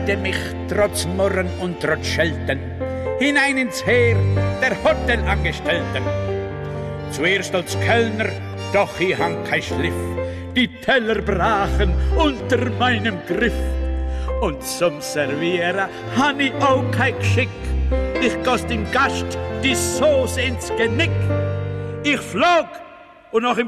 begleite mich trotz Murren und trotz Schelten hinein ins Heer der Hotelangestellten. Zuerst als Kellner, doch ich hang kein Schliff, die Teller brachen unter meinem Griff. Und zum Servieren han ich auch kein Geschick, ich goss dem Gast die Sauce ins Genick. Ich flog und noch im